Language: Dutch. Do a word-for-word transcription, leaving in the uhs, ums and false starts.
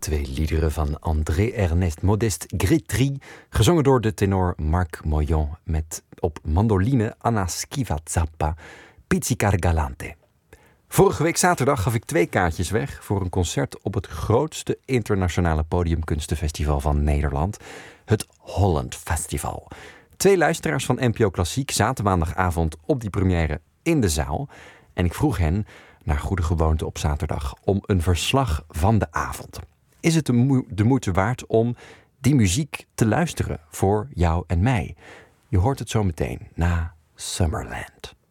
Twee liederen van André-Ernest Modeste Grétry, gezongen door de tenor Marc Moyon met op mandoline Anna Schiavazappa, Pizzicar Galante. Vorige week zaterdag gaf ik twee kaartjes weg voor een concert op het grootste internationale podiumkunstenfestival van Nederland, het Holland Festival. Twee luisteraars van N P O Klassiek zaten maandagavond op die première in de zaal en ik vroeg hen, naar goede gewoonte op zaterdag, om een verslag van de avond. Is het de, mo- de moeite waard om die muziek te luisteren voor jou en mij? Je hoort het zo meteen na Summerland.